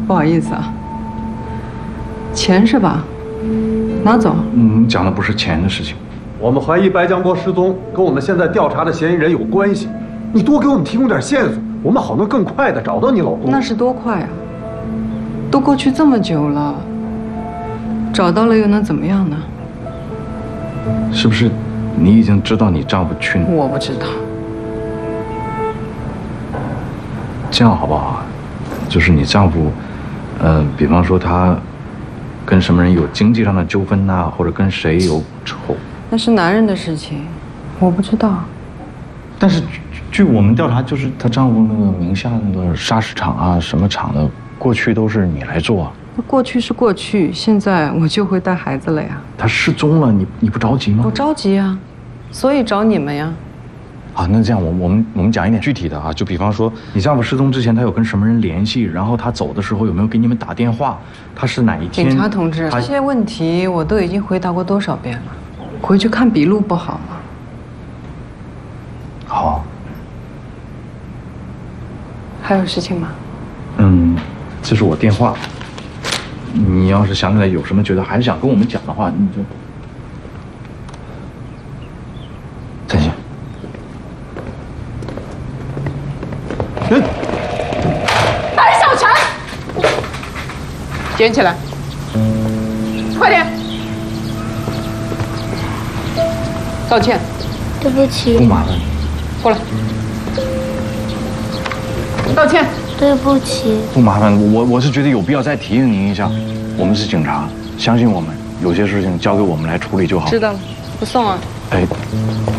不好意思啊。钱是吧？拿走。 讲的不是钱的事情。 我们怀疑白江波失踪跟我们现在调查的嫌疑人有关系，你多给我们提供点线索，我们好能更快的找到你老公。 那是多快啊！都过去这么久了，找到了又能怎么样呢？ 是不是你已经知道你丈夫去哪？ 我不知道。 这样好不好啊？就是你丈夫，比方说他跟什么人有经济上的纠纷呐，或者跟谁有仇， 那是男人的事情，我不知道。 但是据我们调查，就是她丈夫那个名下那个砂石厂啊，什么厂的，过去都是你来做啊。 那过去是过去，现在我就会带孩子了呀。 他失踪了，你不着急吗？ 我着急啊，所以找你们呀。 啊，那这样我们讲一点具体的啊，就比方说你丈夫失踪之前，他有跟什么人联系？然后他走的时候有没有给你们打电话？他是哪一天？ 警察同志，这些问题我都已经回答过多少遍了，回去看笔录不好吗？ 好。 还有事情吗？ 这是我电话。你要是想起来有什么觉得还是想跟我们讲的话，你就再见。 白小晨，捡起来，快点！道歉。 对不起。 不麻烦你。 过来。道歉。 对不起。 不麻烦我是觉得有必要再提醒您一下，我们是警察，相信我们，有些事情交给我们来处理就好。 知道了，不送啊。 哎。